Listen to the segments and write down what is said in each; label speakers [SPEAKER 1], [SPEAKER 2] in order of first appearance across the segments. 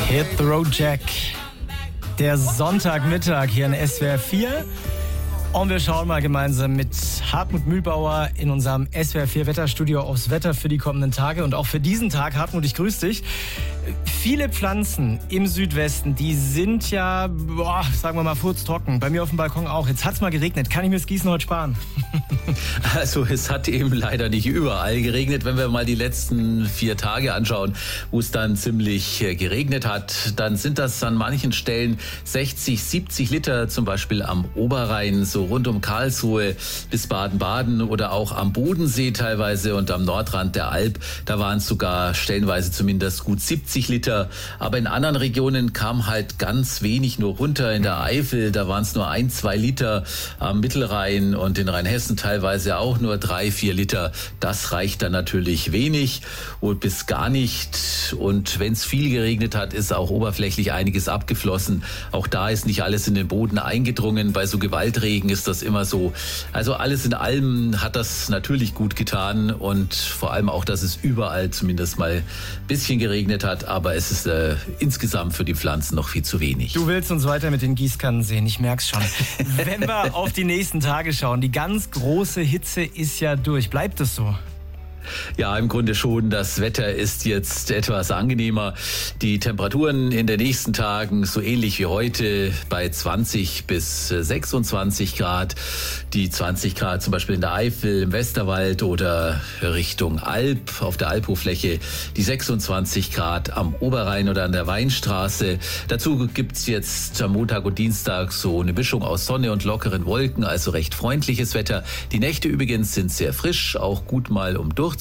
[SPEAKER 1] Hit the Road Jack. Der Sonntagmittag hier in SWR 4. Und wir schauen mal gemeinsam mit Hartmut Mühlbauer in unserem SWR 4 Wetterstudio aufs Wetter für die kommenden Tage. Und auch für diesen Tag, Hartmut, ich grüße dich. Viele Pflanzen im Südwesten, die sind ja, sagen wir mal, furztrocken. Bei mir auf dem Balkon auch. Jetzt hat es mal geregnet. Kann ich mir das Gießen heute sparen?
[SPEAKER 2] Also es hat eben leider nicht überall geregnet. Wenn wir mal die letzten 4 Tage anschauen, wo es dann ziemlich geregnet hat, dann sind das an manchen Stellen 60, 70 Liter, zum Beispiel am Oberrhein, so rund um Karlsruhe bis Baden-Baden oder auch am Bodensee teilweise und am Nordrand der Alp. Da waren es sogar stellenweise zumindest gut 70 Liter. Aber in anderen Regionen kam halt ganz wenig nur runter. In der Eifel, da waren es nur 1-2 Liter. Am Mittelrhein und in Rheinhessen teilweise auch nur 3-4 Liter. Das reicht dann natürlich wenig und bis gar nicht. Und wenn es viel geregnet hat, ist auch oberflächlich einiges abgeflossen. Auch da ist nicht alles in den Boden eingedrungen. Bei so Gewaltregen ist das immer so. Also alles in allem hat das natürlich gut getan und vor allem auch, dass es überall zumindest mal ein bisschen geregnet hat. Aber es ist insgesamt für die Pflanzen noch viel zu wenig.
[SPEAKER 1] Du willst uns weiter mit den Gießkannen sehen, ich merk's schon. Wenn wir auf die nächsten Tage schauen, die ganz große Hitze ist ja durch. Bleibt es so?
[SPEAKER 2] Ja, im Grunde schon. Das Wetter ist jetzt etwas angenehmer. Die Temperaturen in den nächsten Tagen so ähnlich wie heute bei 20 bis 26 Grad. Die 20 Grad zum Beispiel in der Eifel, im Westerwald oder Richtung Alp, auf der Alphochfläche. Die 26 Grad am Oberrhein oder an der Weinstraße. Dazu gibt's jetzt am Montag und Dienstag so eine Mischung aus Sonne und lockeren Wolken, also recht freundliches Wetter. Die Nächte übrigens sind sehr frisch, auch gut mal um durchzulüften.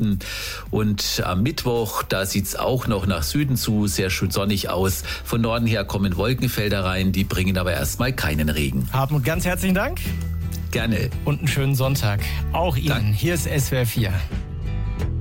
[SPEAKER 2] Und am Mittwoch, da sieht's auch noch nach Süden zu, sehr schön sonnig aus. Von Norden her kommen Wolkenfelder rein, die bringen aber erstmal keinen Regen.
[SPEAKER 1] Hartmut, ganz herzlichen Dank.
[SPEAKER 2] Gerne.
[SPEAKER 1] Und einen schönen Sonntag. Auch Ihnen.
[SPEAKER 2] Dank.
[SPEAKER 1] Hier ist SWR 4.